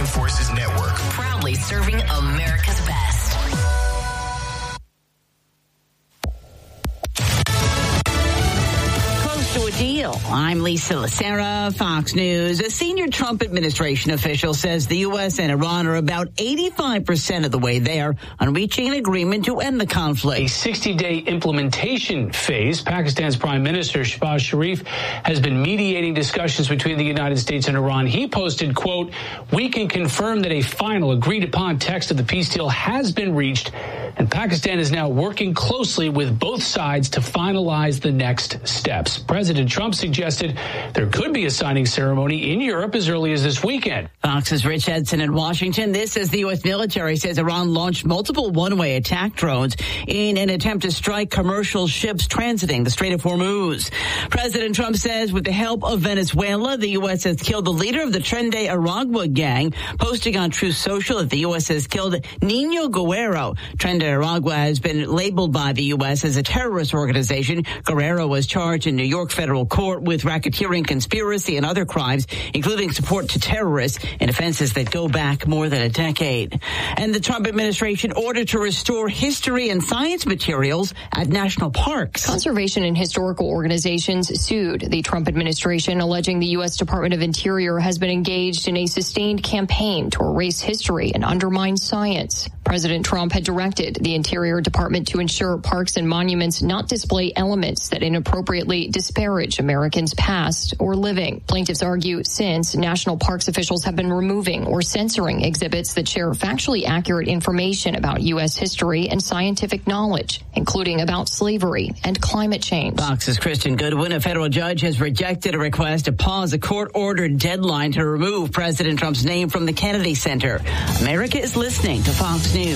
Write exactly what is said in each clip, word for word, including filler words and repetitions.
Forces Network. Proudly serving America's best. To a deal. I'm Lisa Lacera, Fox News. A senior Trump administration official says the U S and Iran are about eighty-five percent of the way there on reaching an agreement to end the conflict. A sixty-day implementation phase. Pakistan's Prime Minister Shehbaz Sharif has been mediating discussions between the United States and Iran. He posted, quote, "We can confirm that a final agreed upon text of the peace deal has been reached, and Pakistan is now working closely with both sides to finalize the next steps." President Trump suggested there could be a signing ceremony in Europe as early as this weekend. Fox's Rich Edson in Washington. This as the U S military says Iran launched multiple one-way attack drones in an attempt to strike commercial ships transiting the Strait of Hormuz. President Trump says with the help of Venezuela, the U S has killed the leader of the Tren de Aragua gang, posting on Truth Social that the U S has killed Nino Guerrero. Tren de Aragua has been labeled by the U S as a terrorist organization. Guerrero was charged in New York federal court with racketeering, conspiracy, and other crimes, including support to terrorists and offenses that go back more than a decade. And the Trump administration ordered to restore history and science materials at national parks. Conservation and historical organizations sued the Trump administration, alleging the U S Department of Interior has been engaged in a sustained campaign to erase history and undermine science. President Trump had directed the Interior Department to ensure parks and monuments not display elements that inappropriately disparage Americans' past or living. Plaintiffs argue since national parks officials have been removing or censoring exhibits that share factually accurate information about U S history and scientific knowledge, including about slavery and climate change. Fox's Kristen Goodwin. A federal judge has rejected a request to pause a court-ordered deadline to remove President Trump's name from the Kennedy Center. America is listening to Fox News.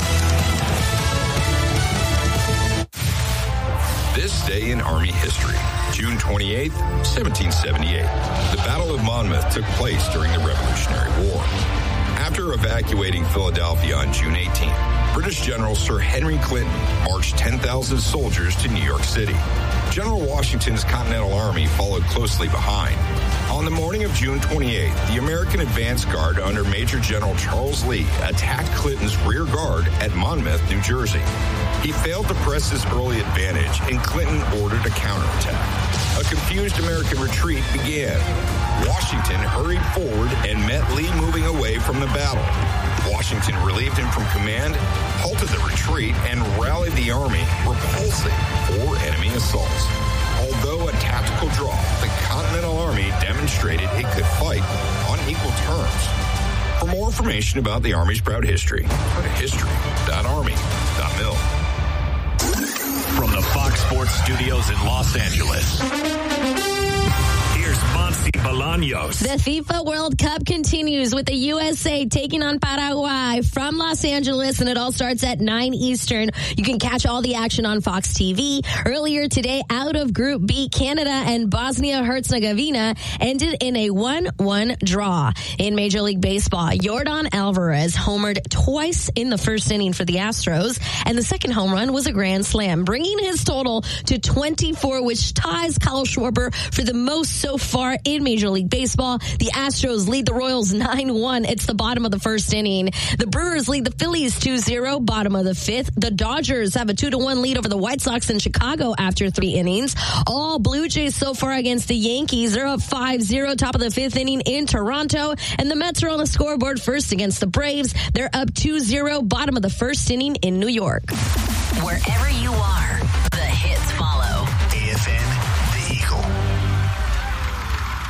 This day in Army history. June twenty-eighth, seventeen seventy-eight. The Battle of Monmouth took place during the Revolutionary War. After evacuating Philadelphia on June eighteenth, British General Sir Henry Clinton marched ten thousand soldiers to New York City. General Washington's Continental Army followed closely behind. On the morning of June twenty-eighth, the American advance guard under Major General Charles Lee attacked Clinton's rear guard at Monmouth, New Jersey. He failed to press his early advantage, and Clinton ordered a counterattack. A confused American retreat began. Washington hurried forward and met Lee moving away from the battle. Washington relieved him from command, halted the retreat, and rallied the army, repulsing four enemy assaults. Although a tactical draw, the Continental Army demonstrated it could fight on equal terms. For more information about the Army's proud history, go to history dot army dot mil. From the Fox Sports Studios in Los Angeles, here's Monsi Bolaños. The FIFA World Cup continues with the U S A taking on Paraguay from Los Angeles, and it all starts at nine Eastern. You can catch all the action on Fox T V. Earlier today, out of Group B, Canada and Bosnia-Herzegovina ended in a one one draw. In Major League Baseball, Yordan Alvarez homered twice in the first inning for the Astros, and the second home run was a grand slam, bringing his total to twenty-four, which ties Kyle Schwarber for the most so far in Major League Baseball. The Astros lead the Royals nine one. It's the bottom of the first inning. The Brewers lead the Phillies two zero, bottom of the fifth. The Dodgers have a two to one lead over the White Sox in Chicago after three innings. All Blue Jays so far against the Yankees. They're up five zero, top of the fifth inning in Toronto. And the Mets are on the scoreboard first against the Braves. They're up two zero, bottom of the first inning in New York. Wherever you are, the hits follow.